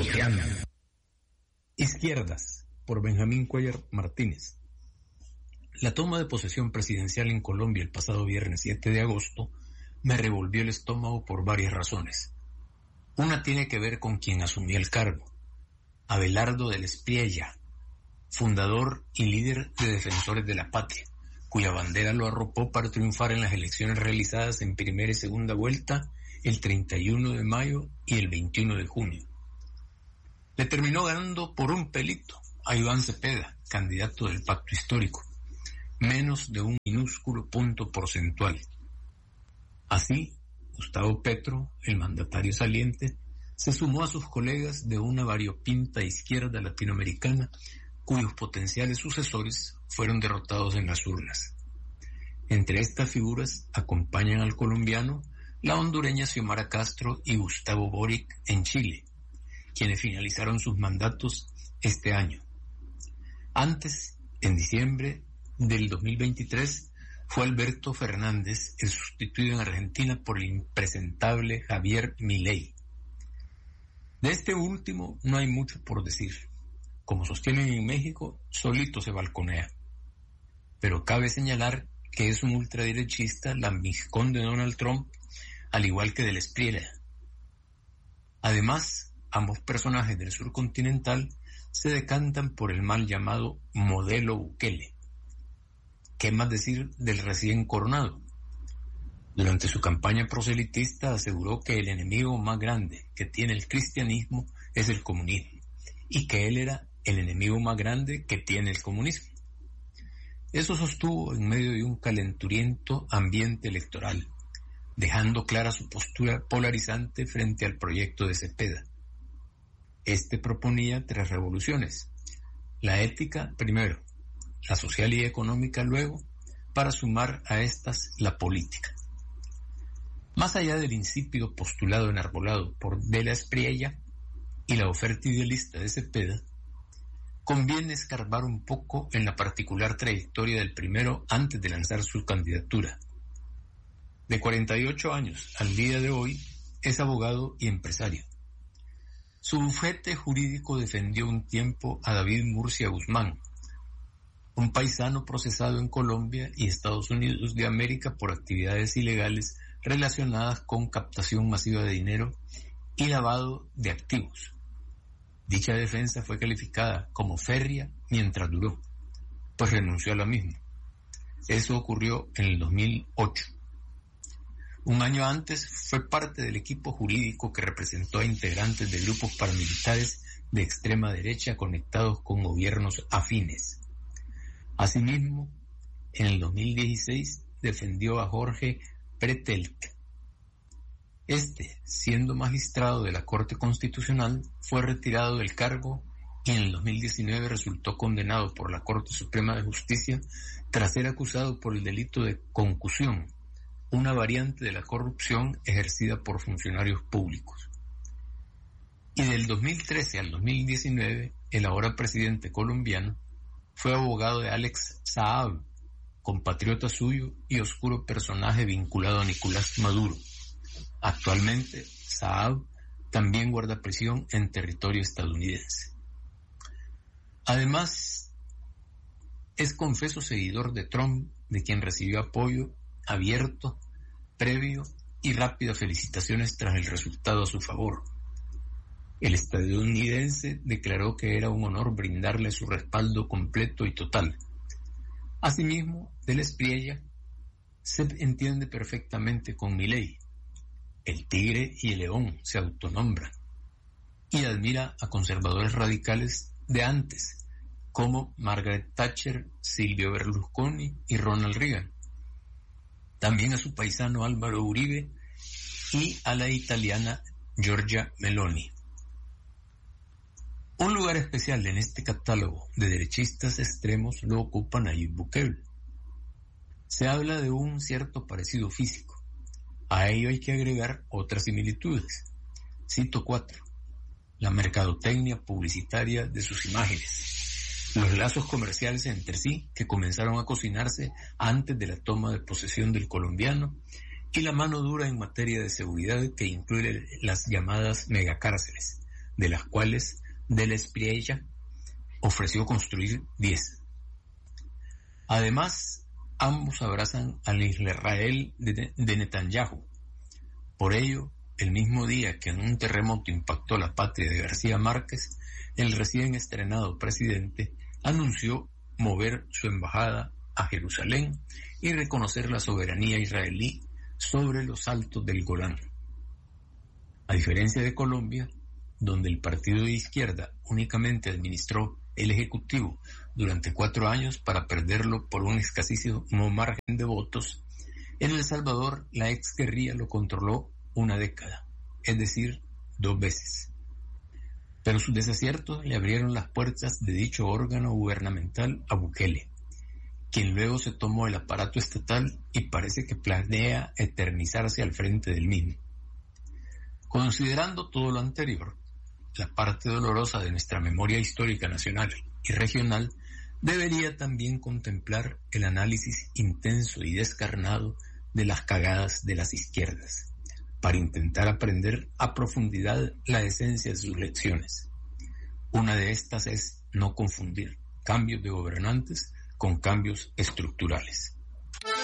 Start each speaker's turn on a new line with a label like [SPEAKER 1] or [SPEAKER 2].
[SPEAKER 1] Coloquial. Izquierdas, por Benjamín Cuellar Martínez. La toma de posesión presidencial en Colombia el pasado viernes 7 de agosto me revolvió el estómago por varias razones. Una tiene que ver con quien asumió el cargo, Abelardo del Espriella, fundador y líder de Defensores de la Patria, cuya bandera lo arropó para triunfar en las elecciones realizadas en primera y segunda vuelta el 31 de mayo y el 21 de junio. Le terminó ganando por un pelito a Iván Cepeda, candidato del Pacto Histórico, menos de un minúsculo punto porcentual. Así, Gustavo Petro, el mandatario saliente, se sumó a sus colegas de una variopinta izquierda latinoamericana cuyos potenciales sucesores fueron derrotados en las urnas. Entre estas figuras acompañan al colombiano la hondureña Xiomara Castro y Gustavo Boric en Chile, quienes finalizaron sus mandatos este año. Antes, en diciembre del 2023, fue Alberto Fernández el sustituido en Argentina por el impresentable Javier Milei. De este último no hay mucho por decir. Como sostienen en México, solito se balconea. Pero cabe señalar que es un ultraderechista lambiscón de Donald Trump, al igual que del Espriella. Además, ambos personajes del sur continental se decantan por el mal llamado modelo Bukele. ¿Qué más decir del recién coronado? Durante su campaña proselitista aseguró que el enemigo más grande que tiene el cristianismo es el comunismo, y que él era el enemigo más grande que tiene el comunismo. Eso sostuvo en medio de un calenturiento ambiente electoral, dejando clara su postura polarizante frente al proyecto de Cepeda. Este proponía 3 revoluciones: la ética primero, la social y económica luego, para sumar a estas la política. Más allá del insípido postulado enarbolado por De la Espriella y la oferta idealista de Cepeda, conviene escarbar un poco en la particular trayectoria del primero antes de lanzar su candidatura. De 48 años al día de hoy, es abogado y empresario. Su bufete jurídico defendió un tiempo a David Murcia Guzmán, un paisano procesado en Colombia y Estados Unidos de América por actividades ilegales relacionadas con captación masiva de dinero y lavado de activos. Dicha defensa fue calificada como férrea mientras duró, pues renunció a la misma. Eso ocurrió en el 2008. Un año antes fue parte del equipo jurídico que representó a integrantes de grupos paramilitares de extrema derecha conectados con gobiernos afines. Asimismo, en el 2016 defendió a Jorge Pretelk. Siendo magistrado de la Corte Constitucional, fue retirado del cargo y en el 2019 resultó condenado por la Corte Suprema de Justicia tras ser acusado por el delito de concusión, una variante de la corrupción ejercida por funcionarios públicos. Y del 2013 al 2019, el ahora presidente colombiano fue abogado de Alex Saab, compatriota suyo y oscuro personaje vinculado a Nicolás Maduro. Actualmente, Saab también guarda prisión en territorio estadounidense. Además, es confeso seguidor de Trump, de quien recibió apoyo abierto, previo y rápidas felicitaciones tras el resultado a su favor. El estadounidense declaró que era un honor brindarle su respaldo completo y total. Asimismo, De la Espriella se entiende perfectamente con Milei. El tigre y el león se autonombran y admira a conservadores radicales de antes, como Margaret Thatcher, Silvio Berlusconi y Ronald Reagan. También a su paisano Álvaro Uribe y a la italiana Giorgia Meloni. Un lugar especial en este catálogo de derechistas extremos lo ocupa Nayib Bukele. Se habla de un cierto parecido físico. A ello hay que agregar otras similitudes. Cito 4. La mercadotecnia publicitaria de sus imágenes, los lazos comerciales entre sí que comenzaron a cocinarse antes de la toma de posesión del colombiano y la mano dura en materia de seguridad que incluye las llamadas megacárceles, de las cuales Del Espriella ofreció construir 10. Además, ambos abrazan al Israel de Netanyahu. Por ello, el mismo día que en un terremoto impactó la patria de García Márquez, el recién estrenado presidente anunció mover su embajada a Jerusalén y reconocer la soberanía israelí sobre los altos del Golán. A diferencia de Colombia, donde el partido de izquierda únicamente administró el Ejecutivo durante 4 años para perderlo por un escasísimo margen de votos, en El Salvador la exguerrilla lo controló 1 década, es decir, 2 veces. Pero sus desaciertos le abrieron las puertas de dicho órgano gubernamental a Bukele, quien luego se tomó el aparato estatal y parece que planea eternizarse al frente del mismo. Considerando todo lo anterior, la parte dolorosa de nuestra memoria histórica nacional y regional debería también contemplar el análisis intenso y descarnado de las cagadas de las izquierdas, para intentar aprender a profundidad la esencia de sus lecciones. Una de estas es no confundir cambios de gobernantes con cambios estructurales.